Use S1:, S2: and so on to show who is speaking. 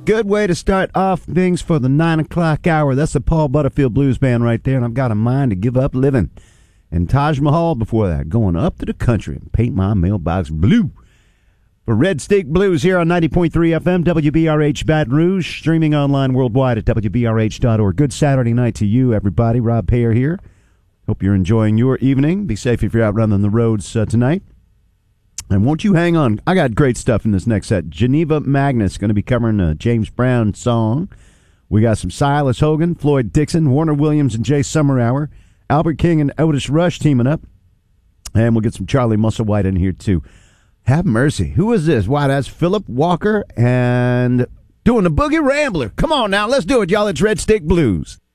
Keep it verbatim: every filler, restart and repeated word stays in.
S1: good way to start off things for the nine o'clock hour. That's the Paul Butterfield Blues Band right there, and I've got a mind to give up living. And Taj Mahal before that, going up to the country and paint my mailbox blue. For Red Steak Blues here on ninety point three F M, W B R H Baton Rouge, streaming online worldwide at W B R H dot org. Good Saturday night to you, everybody. Rob Payer here. Hope you're enjoying your evening. Be safe if you're out running the roads uh, tonight. And won't you hang on? I got great stuff in this next set. Geneva Magnus going to be covering a James Brown song. We got some Silas Hogan, Floyd Dixon, Warner Williams, and Jay Summerhour. Albert King and Otis Rush teaming up. And we'll get some Charlie Musselwhite in here, too. Have mercy. Who is this? Why, that's Philip Walker and doing the Boogie Rambler. Come on now, let's do it, y'all. It's Red Stick Blues.